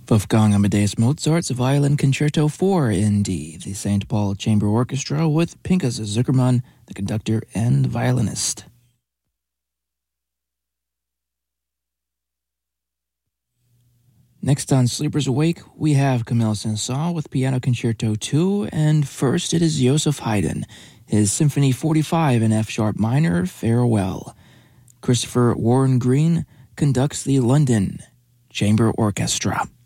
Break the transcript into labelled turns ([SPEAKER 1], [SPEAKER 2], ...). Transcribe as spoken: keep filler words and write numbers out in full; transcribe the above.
[SPEAKER 1] Wolfgang Amadeus Mozart's Violin Concerto four in D, the Saint Paul Chamber Orchestra with Pinchas Zuckerman, the conductor and violinist. Next on Sleepers Awake, we have Camille Saint-Saëns with Piano Concerto two, and first it is Joseph Haydn, his Symphony forty-five in F-sharp minor, Farewell. Christopher Warren Green conducts the London Chamber Orchestra.